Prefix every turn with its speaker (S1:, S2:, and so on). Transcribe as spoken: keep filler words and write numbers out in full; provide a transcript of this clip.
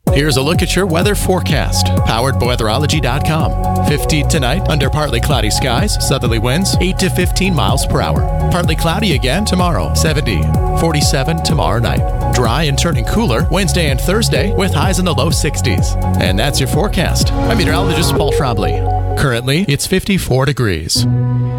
S1: Here's a look at your weather forecast, powered by weatherology dot com. fifty tonight, under partly cloudy skies, southerly winds eight to fifteen miles per hour. Partly cloudy again tomorrow, seventy. forty-seven tomorrow night. Dry and turning cooler Wednesday and Thursday with highs in the low sixties. And that's your forecast. I'm meteorologist Paul Schrabley. Currently, it's fifty-four degrees.